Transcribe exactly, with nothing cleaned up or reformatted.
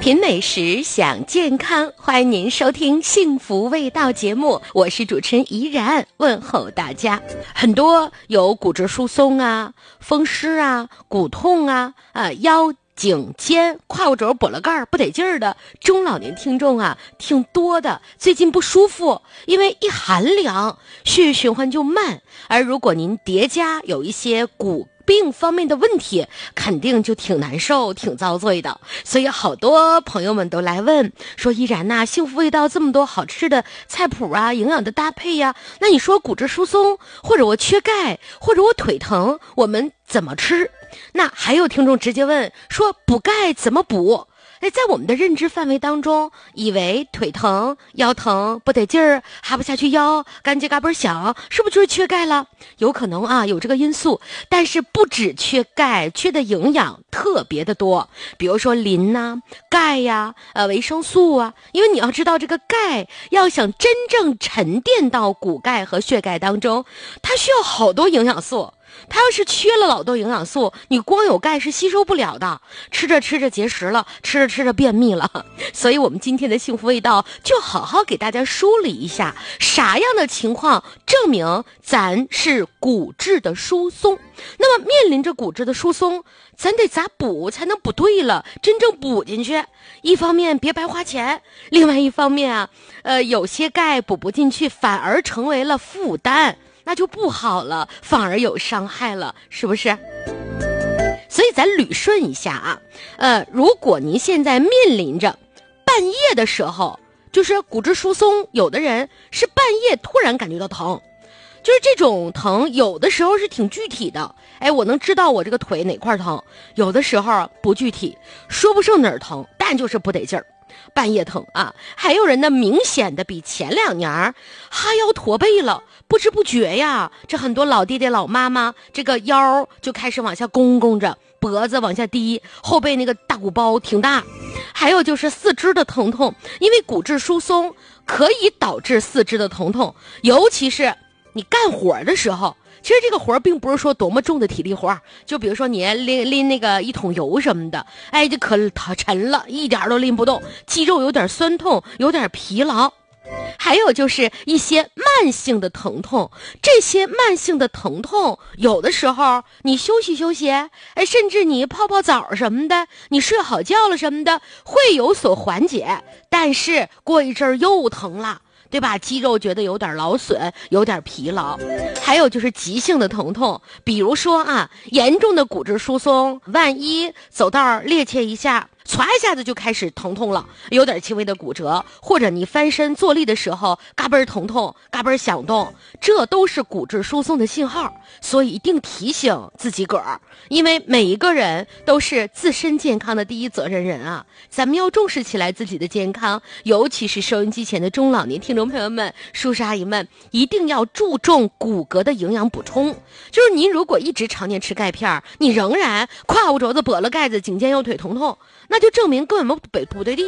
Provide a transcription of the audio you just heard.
品美食，享健康，欢迎您收听幸福味道节目，我是主持人怡然，问候大家。很多有骨质疏松啊、风湿啊、骨痛啊、啊腰颈肩胯骨轴跛了盖不得劲儿的中老年听众啊，挺多的。最近不舒服，因为一寒凉，血液循环就慢，而如果您叠加有一些骨病方面的问题，肯定就挺难受挺遭罪的。所以好多朋友们都来问说，依然呐、啊，幸福味道这么多好吃的菜谱啊，营养的搭配呀、啊，那你说骨质疏松，或者我缺钙，或者我腿疼，我们怎么吃？那还有听众直接问说，补钙怎么补？哎，在我们的认知范围当中，以为腿疼、腰疼不得劲儿，哈不下去腰，干结嘎嘣响，是不是就是缺钙了？有可能啊，有这个因素，但是不止缺钙，缺的营养特别的多，比如说磷呐、钙呀、呃维生素啊。因为你要知道，这个钙要想真正沉淀到骨钙和血钙当中，它需要好多营养素。它要是缺了老多营养素，你光有钙是吸收不了的，吃着吃着结石了，吃着吃着便秘了。所以我们今天的幸福味道就好好给大家梳理一下，啥样的情况证明咱是骨质的疏松。那么面临着骨质的疏松，咱得咋补才能补对了，真正补进去？一方面别白花钱，另外一方面啊，呃，有些钙补不进去，反而成为了负担，那就不好了，反而有伤害了，是不是？所以咱捋顺一下啊，呃，如果您现在面临着半夜的时候，就是骨质疏松，有的人是半夜突然感觉到疼，就是这种疼有的时候是挺具体的，哎，我能知道我这个腿哪块疼，有的时候不具体，说不上哪儿疼，但就是不得劲儿，半夜疼啊。还有人呢，明显的比前两年哈腰驼背了，不知不觉呀，这很多老爹爹老妈妈这个腰就开始往下弓弓着，脖子往下低，后背那个大鼓包挺大。还有就是四肢的疼痛，因为骨质疏松可以导致四肢的疼痛，尤其是你干活的时候。其实这个活并不是说多么重的体力活，就比如说你拎拎那个一桶油什么的，哎，这可沉了，一点都拎不动，肌肉有点酸痛，有点疲劳。还有就是一些慢性的疼痛，这些慢性的疼痛有的时候你休息休息，哎，甚至你泡泡澡什么的，你睡好觉了什么的，会有所缓解，但是过一阵儿又疼了，对吧？肌肉觉得有点劳损，有点疲劳。还有就是急性的疼痛，比如说啊，严重的骨质疏松，万一走道趔趄一下，唰一下子就开始疼痛了，有点轻微的骨折，或者你翻身坐立的时候嘎嘣疼痛，嘎嘣响动，这都是骨质疏松的信号。所以一定提醒自己个儿，因为每一个人都是自身健康的第一责任人啊，咱们要重视起来自己的健康，尤其是收音机前的中老年听众朋友们、叔叔阿姨们，一定要注重骨骼的营养补充。就是您如果一直常年吃钙片，你仍然胯骨轴子跛了盖子，颈肩腰腿疼痛，那就证明根本不对地